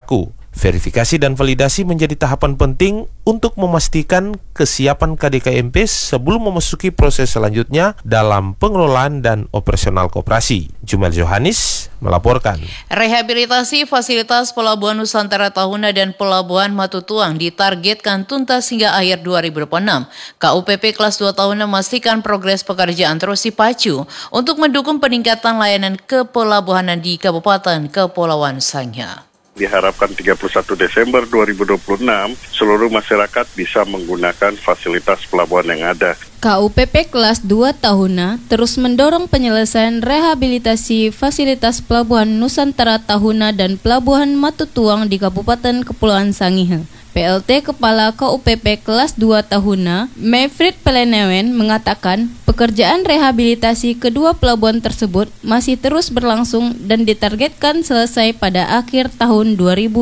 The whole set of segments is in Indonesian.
berlaku. Verifikasi dan validasi menjadi tahapan penting untuk memastikan kesiapan KDKMP sebelum memasuki proses selanjutnya dalam pengelolaan dan operasional koperasi. Jumel Johanis melaporkan. Rehabilitasi fasilitas Pelabuhan Nusantara Tahuna dan Pelabuhan Matutuang ditargetkan tuntas hingga akhir 2026. KUPP kelas 2 Tahuna memastikan progres pekerjaan terus dipacu untuk mendukung peningkatan layanan kepelabuhanan di Kabupaten Kepulauan Sangihe. Diharapkan 31 Desember 2026, seluruh masyarakat bisa menggunakan fasilitas pelabuhan yang ada. KUPP kelas 2 Tahuna terus mendorong penyelesaian rehabilitasi fasilitas Pelabuhan Nusantara Tahuna dan Pelabuhan Matutuang di Kabupaten Kepulauan Sangihe. PLT Kepala KUPP kelas 2 Tahuna, Mevrit Pelenewen, mengatakan pekerjaan rehabilitasi kedua pelabuhan tersebut masih terus berlangsung dan ditargetkan selesai pada akhir tahun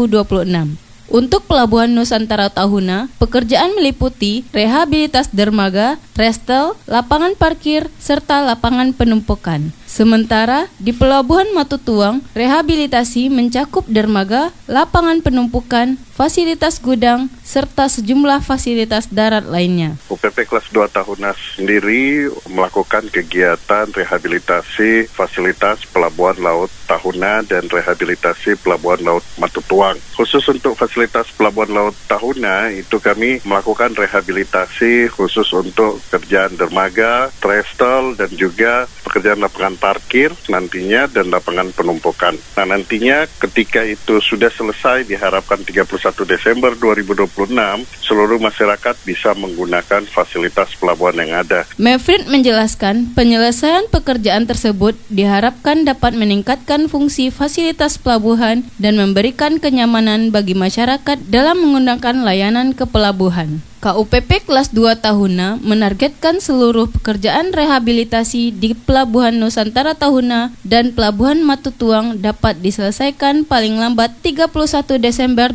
2026. Untuk Pelabuhan Nusantara Tahuna, pekerjaan meliputi rehabilitas dermaga, restel, lapangan parkir, serta lapangan penumpukan. Sementara di Pelabuhan Matutuang, rehabilitasi mencakup dermaga, lapangan penumpukan, fasilitas gudang, serta sejumlah fasilitas darat lainnya. UPP kelas 2 Tahuna sendiri melakukan kegiatan rehabilitasi fasilitas Pelabuhan Laut Tahuna dan rehabilitasi Pelabuhan Laut Matutuang. Khusus untuk fasilitas Pelabuhan Laut Tahuna, itu kami melakukan rehabilitasi khusus untuk kerjaan dermaga, trestel, dan juga pekerjaan lapangan parkir nantinya dan lapangan penumpukan. Nah, nantinya ketika itu sudah selesai, diharapkan 31 Desember 2026, seluruh masyarakat bisa menggunakan fasilitas pelabuhan yang ada. Mevrit menjelaskan, penyelesaian pekerjaan tersebut diharapkan dapat meningkatkan fungsi fasilitas pelabuhan dan memberikan kenyamanan bagi masyarakat dalam menggunakan layanan kepelabuhan. KUPP kelas 2 Tahuna menargetkan seluruh pekerjaan rehabilitasi di Pelabuhan Nusantara Tahuna dan Pelabuhan Matutuang dapat diselesaikan paling lambat 31 Desember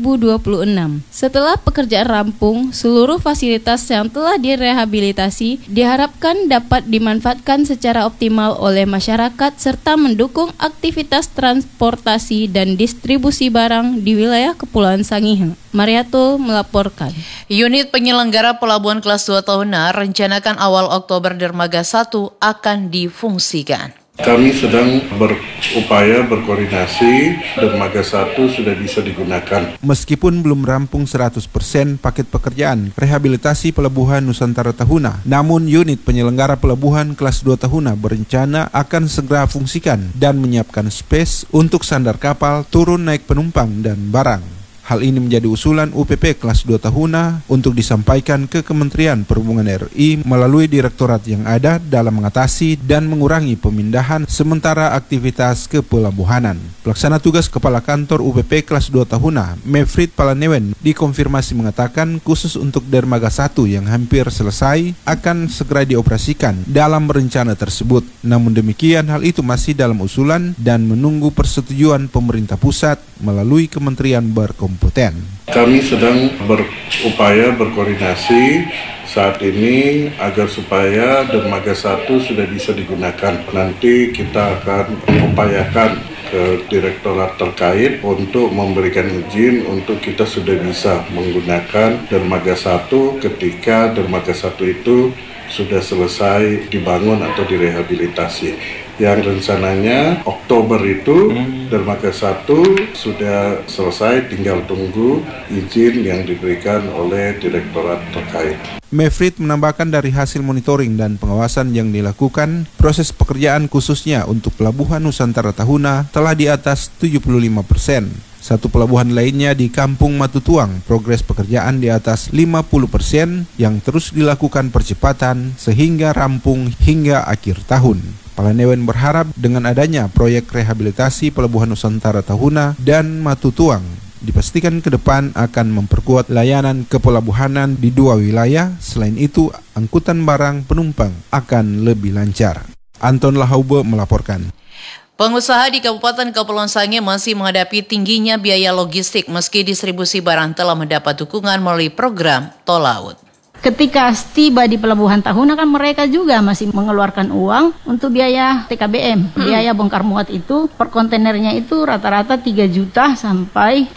2026. Setelah pekerjaan rampung, seluruh fasilitas yang telah direhabilitasi diharapkan dapat dimanfaatkan secara optimal oleh masyarakat serta mendukung aktivitas transportasi dan distribusi barang di wilayah Kepulauan Sangihe. Mariatul melaporkan. Unit penyelenggara Pelabuhan kelas 2 Tahuna rencanakan awal Oktober dermaga 1 akan difungsikan. Kami sedang berupaya berkoordinasi, dermaga 1 sudah bisa digunakan. Meskipun belum rampung 100% paket pekerjaan rehabilitasi Pelabuhan Nusantara Tahuna, namun unit penyelenggara Pelabuhan kelas 2 Tahuna berencana akan segera fungsikan dan menyiapkan space untuk sandar kapal, turun naik penumpang dan barang. Hal ini menjadi usulan UPP kelas 2 Tahuna untuk disampaikan ke Kementerian Perhubungan RI melalui direktorat yang ada dalam mengatasi dan mengurangi pemindahan sementara aktivitas kepelabuhanan. Pelaksana tugas Kepala Kantor UPP kelas 2 Tahuna, Mevrit Pelenewen, dikonfirmasi mengatakan khusus untuk dermaga 1 yang hampir selesai akan segera dioperasikan dalam rencana tersebut. Namun demikian, hal itu masih dalam usulan dan menunggu persetujuan pemerintah pusat melalui kementerian berkompeten. Kami sedang berupaya berkoordinasi saat ini agar supaya dermaga 1 sudah bisa digunakan. Nanti kita akan mengupayakan ke direktorat terkait untuk memberikan izin untuk kita sudah bisa menggunakan dermaga 1 ketika dermaga 1 itu sudah selesai dibangun atau direhabilitasi. Yang rencananya Oktober itu dermaga 1 sudah selesai, tinggal tunggu izin yang diberikan oleh direktorat terkait. Mevrit menambahkan dari hasil monitoring dan pengawasan yang dilakukan, proses pekerjaan khususnya untuk Pelabuhan Nusantara Tahuna telah di atas 75%. Satu pelabuhan lainnya di Kampung Matutuang, progres pekerjaan di atas 50% yang terus dilakukan percepatan sehingga rampung hingga akhir tahun. Pelenewen berharap dengan adanya proyek rehabilitasi Pelabuhan Nusantara Tahuna dan Matutuang dipastikan ke depan akan memperkuat layanan kepelabuhanan di dua wilayah. Selain itu, angkutan barang penumpang akan lebih lancar. Anton Lahaube melaporkan. Pengusaha di Kabupaten Kepulauan Sangihe masih menghadapi tingginya biaya logistik meski distribusi barang telah mendapat dukungan melalui program Tol Laut. Ketika tiba di Pelabuhan Tahuna kan mereka juga masih mengeluarkan uang untuk biaya TKBM. Biaya bongkar muat itu per kontainernya itu rata-rata 3 juta sampai